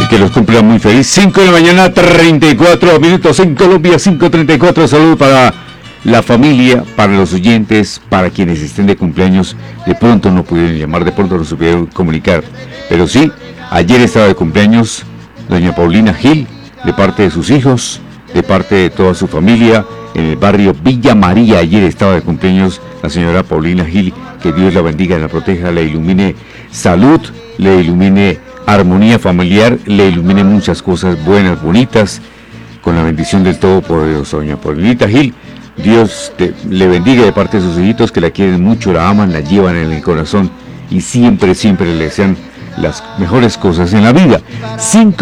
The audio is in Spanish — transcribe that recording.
que los cumpla muy feliz. 5 de la mañana, 34 minutos en Colombia, 5:34. Saludos para la familia, para los oyentes, para quienes estén de cumpleaños. De pronto no pudieron llamar, de pronto no supieron comunicar. Pero sí, ayer estaba de cumpleaños doña Paulina Gil, de parte de sus hijos, de parte de toda su familia, en el barrio Villa María. Ayer estaba de cumpleaños la señora Paulina Gil. Que Dios la bendiga, la proteja, le ilumine salud, le ilumine armonía familiar, le ilumine muchas cosas buenas, bonitas, con la bendición del Todopoderoso. Doña Paulinita Gil, Dios le bendiga de parte de sus hijitos, que la quieren mucho, la aman, la llevan en el corazón y siempre, siempre le desean las mejores cosas en la vida.